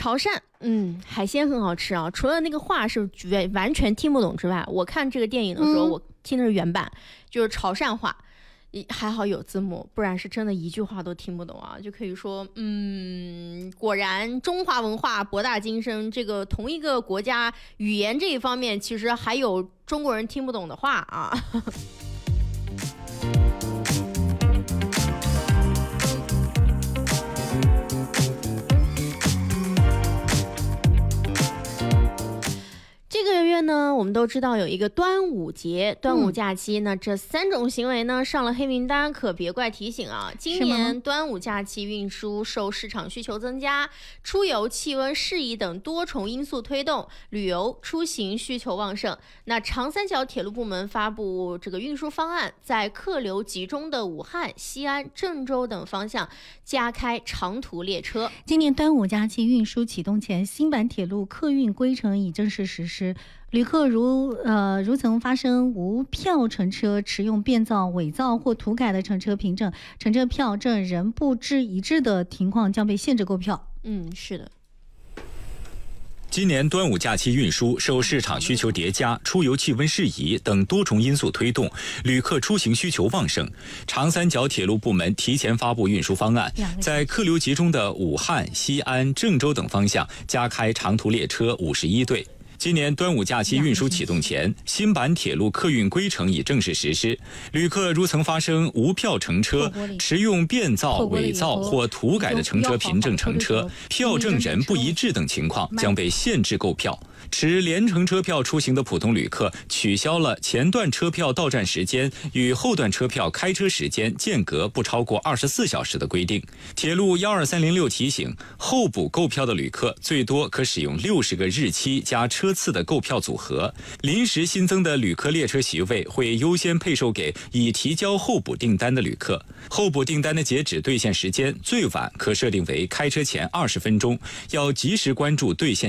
潮汕，海鲜很好吃啊。除了那个话是完全听不懂之外，我看这个电影的时候，我听的是原版，就是潮汕话。还好有字幕，不然是真的一句话都听不懂啊！就可以说，果然中华文化博大精深，这个同一个国家语言这一方面，其实还有中国人听不懂的话啊。这个月呢，我们都知道有一个端午节、端午假期，那这3种行为呢上了黑名单，可别怪提醒啊！今年端午假期运输受市场需求增加、出游气温适宜等多重因素推动，旅游出行需求旺盛。那长三角铁路部门发布这个运输方案，在客流集中的武汉、西安、郑州等方向加开长途列车。 今年端午假期运输启动前，新版铁路客运规程已正式实施。旅客如曾发生无票乘车、持用变造、伪造或涂改的乘车凭证、乘车票证仍不知一致的情况，将被限制购票。 是的。 今年端午假期运输受市场需求叠加、出游气温适宜等多重因素推动，旅客出行需求旺盛。长三角铁路部门提前发布运输方案，在客流集中的武汉、西安、郑州等方向加开长途列车51对。今年端午假期运输启动前，新版铁路客运规程已正式实施。旅客如曾发生无票乘车、持用变造、伪造或涂改的乘车凭证乘车、票证人不一致等情况，将被限制购票。持联程车票出行的普通旅客取消了前段车票到站时间与后段车票开车时间间隔不超过24小时的规定。铁路12306提醒，候补购票的旅客最多可使用60个日期加车次的购票组合。临时新增的旅客列车席位会优先配售给已提交候补订单的旅客。候补订单的截止兑现时间最晚可设定为开车前20分钟，要及时关注兑现